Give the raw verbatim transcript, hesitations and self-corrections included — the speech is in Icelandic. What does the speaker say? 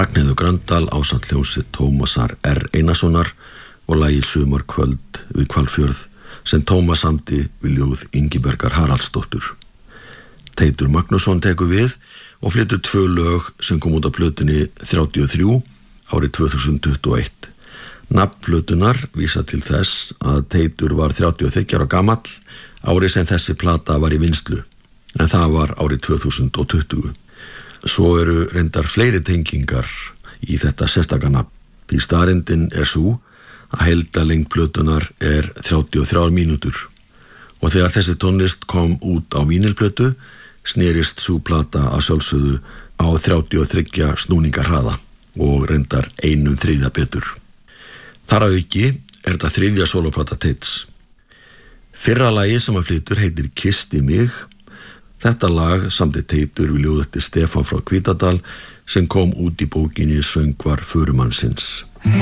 Ragnheiður Gröndal ásamt hljómsveit Tómasar R. Einarssonar og lagið Sumarkvöld við Hvalfjörð sem Tómas samdi við ljóð Ingibjargar Haraldsdóttur. Teitur Magnússon tekur við og flytur tvö lög sem kom út á plötunni þrjátíu og þrjú árið tvö þúsund tuttugu og eitt. Nafn plötunar vísa til þess að Teitur var þrjátíu og þriggja ára gamall árið sem þessi plata var í vinnslu, en það var árið tvö þúsund tuttugu. Svo eru reyndar fleiri tengingar í þetta sérstaka nafn, því staðreyndin er sú að heildarlengd plötunar er þrjátíu og þrjár mínútur og þegar þessi tónlist kom út á vínilplötu snerist sú plata að sjálfsögðu á þrjátíu og þriggja snúningar hraða og reyndar einum þriðja betur. Þar að auki er þetta þriðja sóloplata Teits. Fyrra lagið sem hann flytur heitir Kisti mig. Þetta lag samdi Teitur við ljóð eftir Stefán frá Hvítadal sem kom út í bókinni Söngvar förumannsins.